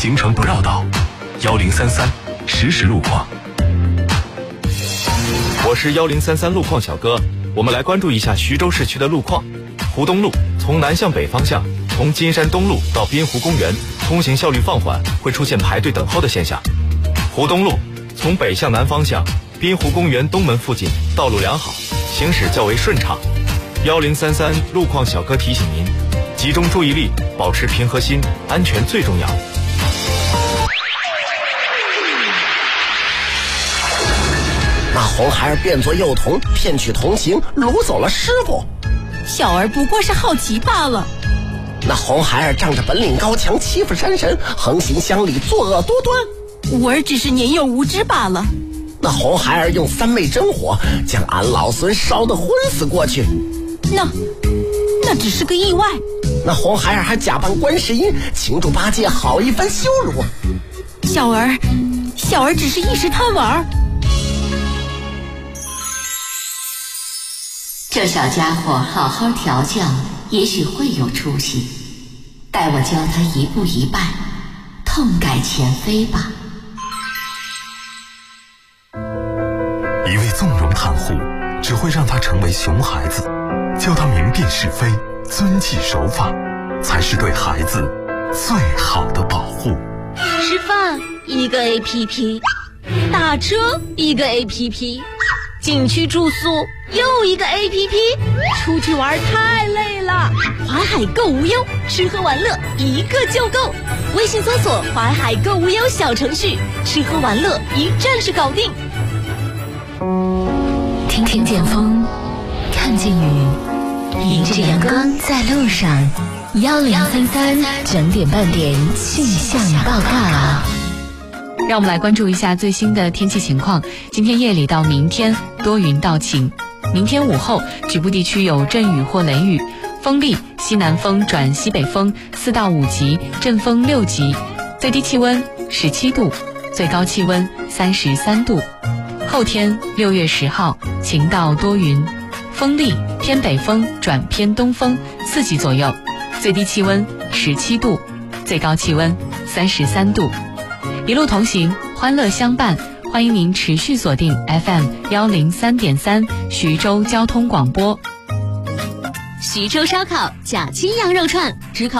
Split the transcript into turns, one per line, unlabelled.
行程不绕道，1033实时路况。
我是1033路况小哥，我们来关注一下徐州市区的路况。湖东路从南向北方向，从金山东路到滨湖公园，通行效率放缓，会出现排队等候的现象。湖东路从北向南方向，滨湖公园东门附近道路良好，行驶较为顺畅。1033路况小哥提醒您，集中注意力，保持平和心，安全最重要。
那红孩儿变作幼童，骗取同情，掳走了师傅。
小儿不过是好奇罢了。
那红孩儿仗着本领高强，欺负山神，横行乡里，作恶多端。
吾儿只是年幼无知罢了。
那红孩儿用3昧真火，将俺老孙烧得昏死过去。
那只是个意外。
那红孩儿还假扮观世音，请助八戒好一番羞辱。
小儿只是一时贪玩。
这小家伙好好调教，也许会有出息。待我教他一步一拜，痛改前非吧。
一味纵容袒护，只会让他成为熊孩子。教他明辨是非，遵纪守法，才是对孩子最好的保护。
吃饭一个 APP， 打车一个 APP， 景区住宿又一个 APP， 出去玩太累了，淮海购无忧，吃喝玩乐一个就够。微信搜索淮海购无忧小程序，吃喝玩乐一站式搞定。
听见风，看见雨，迎着阳光在路上。1033整点半点气象报告。
让我们来关注一下最新的天气情况。今天夜里到明天多云到晴，明天午后局部地区有阵雨或雷雨，风力西南风转西北风4到5级，阵风6级，最低气温17度，最高气温33度。后天6月10号晴到多云，风力偏北风转偏东风4级左右，最低气温17度，最高气温33度。一路同行，欢乐相伴，欢迎您持续锁定 FM 103.3徐州交通广播。
徐州烧烤假期羊肉串，只烤